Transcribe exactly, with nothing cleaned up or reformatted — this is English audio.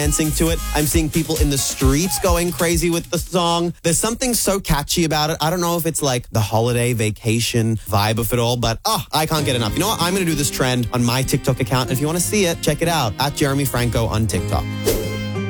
dancing to it. I'm seeing people in the streets going crazy with the song. There's something so catchy about it. I don't know if it's like the holiday vacation vibe of it all, but oh, I can't get enough. You know what? I'm going to do this trend on my TikTok account. If you want to see it, check it out at Jeremy Franco on TikTok.